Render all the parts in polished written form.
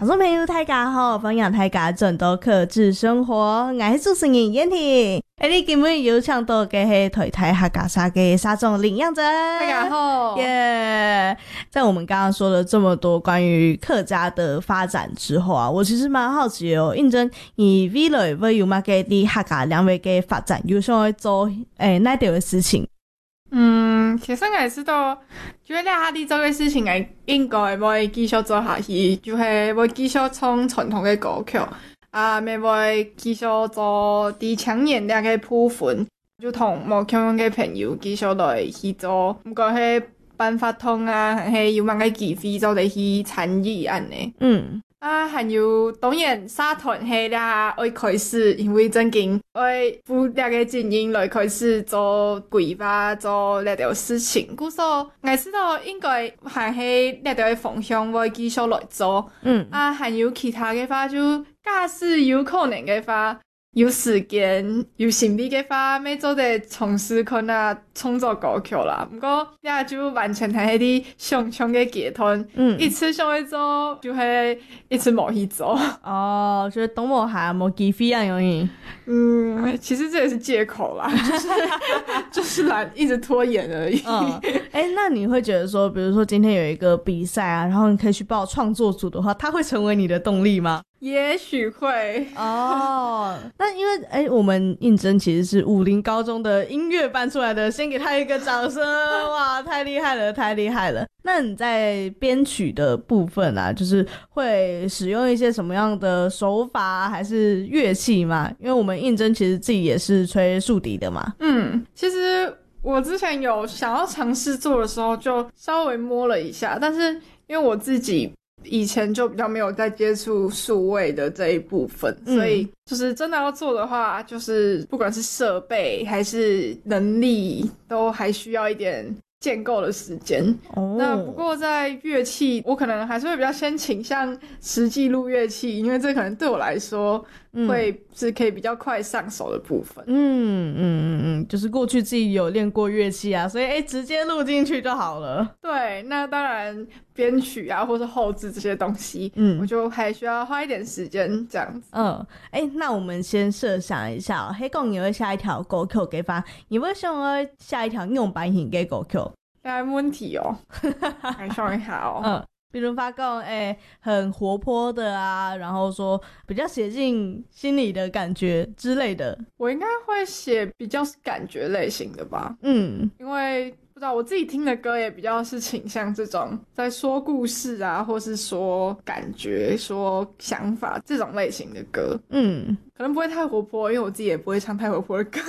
听众朋友大家好，欢迎大家转到克制生活，我是主持人燕婷。你今日有请到的是台台客家沙的沙总林样珍， 大家好耶！在我们刚刚说了这么多关于客家的发展之后啊，我其实蛮好奇哦，认真你未来会有乜嘅啲客家两位嘅发展，有想要做哪条嘅事情？ 其實我知道，就係下啲做嘅事情，我應該會繼續做下去，就係會繼續唱傳統嘅歌曲，咪會繼續做啲搶眼啲嘅部分，就同冇強嘅朋友繼續來去做，唔過係辦法通啊，係有乜嘅機會就嚟去參與安尼。還有當然社團係啦，會開始因為最近會負責嘅經營來開始做規劃做呢條事情，故所我知道應該還係呢條嘅方向會繼續來做。還有其他嘅話就假使有可能嘅話，有時間有心力嘅話，咪做啲從事可能創作歌曲啦。不過也就完全係啲想象嘅階段，一次想去做，就係一次冇去做。 哦，覺得東冇下冇機會啊，容易。 其實這也是借口啦，就是懶，一直拖延而已。 那你會覺得說，比如說今天有一個比賽啊，然後你可以去報創作組的話，它會成為你的動力嗎？ 也許會哦。那因為我們應徵其實是武林高中的音樂班出來的，先給他一個掌聲。哇，太厲害了，太厲害了。那你在編曲的部分啊，就是會使用一些什麼樣的手法還是樂器嗎？因為我們應徵其實自己也是吹豎笛的嘛。 其實我之前有想要嘗試做的時候就稍微摸了一下，但是因為我自己以前就比較沒有在接觸數位的這一部分，所以就是真的要做的話，就是不管是設備還是能力都還需要一點建構的時間。那不過在樂器我可能還是會比較先傾向實際錄樂器，因為這可能對我來說會是可以比較快上手的部分。 就是過去自己有練過樂器啊，所以直接錄進去就好了。 對，那當然編曲啊或是後製這些東西我就還需要花一點時間這樣子。 那我們先設想一下哦，黑講你會下一條歌曲嘅話，你會想要下一條用版型嘅歌曲？ 沒問題哦。來想一下哦。 比如發講很活潑的啊，然後說比較寫進心裡的感覺之類的。 我應該會寫比較感覺類型的吧。因為不知道我自己聽的歌也比較是傾向這種在說故事啊，或是說感覺說想法這種類型的歌。可能不會太活潑，因為我自己也不會唱太活潑的歌。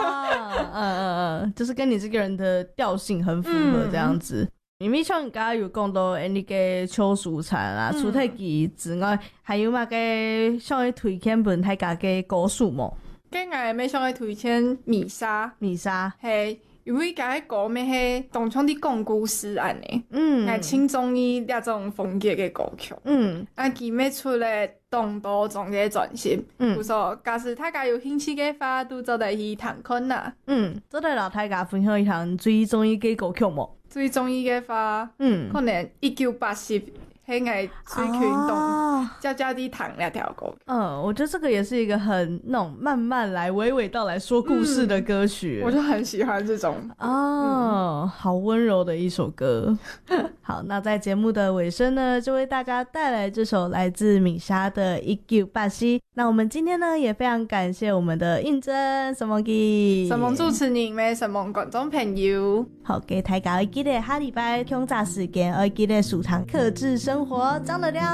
就是跟你這個人的調性很符合這樣子。因為像你剛剛有講到你嘅秋樹蟬啊、出體機之外，還有乜嘅想要推薦本大家嘅歌曲嗎？ 跟我咪想要推薦米莎，係因為佢歌咪係當初啲講故事安尼，我輕中意呢種風格嘅歌曲。佢咪出嚟當多種嘅專輯，不錯。假使大家有興趣嘅話，都做得去聽看啦。 做得老大家分享一下最中意嘅歌曲嗎？ 最中意嘅話，可能1980係我最群動家家啲彈那條歌。 我覺得這個也是一個很那種慢慢來娓娓道來說故事的歌曲。 我就很喜歡這種好溫柔的一首歌。好，那在節目的尾聲呢，就為大家帶來這首來自米莎的1980。那我們今天呢也非常感謝我們的應徵沈夢基、 沈夢主持人咩沈夢觀眾朋友。 好，給大家記得下禮拜空雜時間，記得收藏客製生活，張得了。